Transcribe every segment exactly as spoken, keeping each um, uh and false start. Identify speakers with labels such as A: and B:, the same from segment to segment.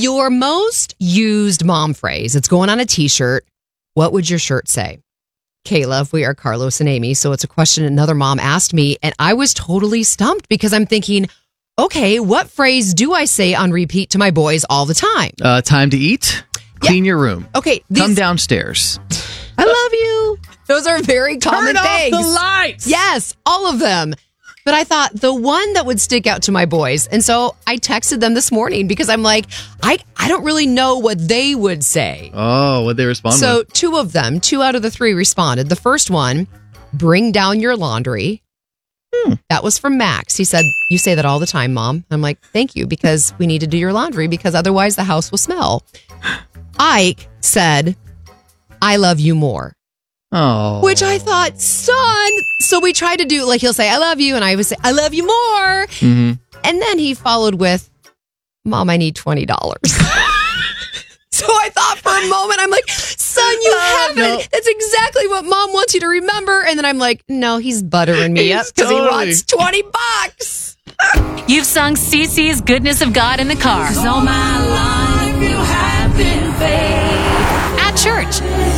A: Your most used mom phrase. It's going on a t-shirt. What would your shirt say? Kayla, we are Carlos and Amy. So it's a question another mom asked me, and I was totally stumped because I'm thinking, okay, what phrase do I say on repeat to my boys all the time?
B: Uh, time to eat. Clean yeah. your room.
A: Okay. These-
B: Come downstairs. I love you.
A: Those are very common
B: Turn
A: things.
B: Turn off the lights.
A: Yes, all of them. But I thought the one that would stick out to my boys. And so I texted them this morning because I'm like, I, I don't really know what they would say.
B: Oh, what'd they respond
A: So
B: with?
A: two of them, two out of the three responded. The first one, bring down your laundry. Hmm. That was from Max. He said, you say that all the time, Mom. I'm like, thank you, because we need to do your laundry because otherwise the house will smell. Ike said, I love you more.
B: Oh.
A: Which I thought, son. So we tried to do, like, he'll say, I love you. And I would say, I love you more.
B: Mm-hmm.
A: And then he followed with, Mom, I need twenty dollars. So I thought for a moment, I'm like, son, you
B: uh,
A: haven't.
B: No.
A: That's exactly what Mom wants you to remember. And then I'm like, no, he's buttering me
B: he's
A: up because
B: totally.
A: he wants twenty bucks.
C: You've sung Cece's Goodness of God in the car.
D: All my life you have been faithful.
C: At church.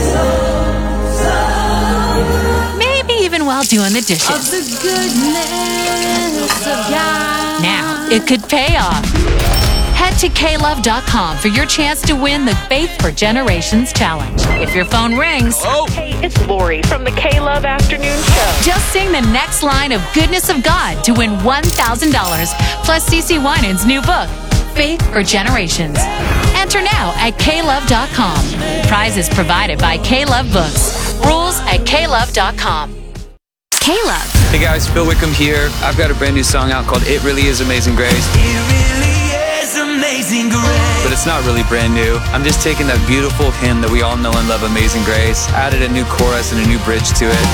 C: Maybe even while doing the dishes.
D: Of the goodness of God.
C: Now, it could pay off. Head to K love dot com for your chance to win the Faith for Generations Challenge. If your phone rings,
E: Oh.
F: Hey, it's Lori from the K-Love Afternoon Show.
C: just sing the next line of Goodness of God to win one thousand dollars plus Cece Winans' new book, Faith for Generations. Enter now at K love dot com. Prizes provided by K-Love Books. Rules at K love dot com. K-Love.
E: Hey guys, Phil Wickham here. I've got a brand new song out called It Really Is Amazing Grace.
D: It really is amazing grace.
E: But it's not really brand new. I'm just taking that beautiful hymn that we all know and love, Amazing Grace, added a new chorus and a new bridge to it.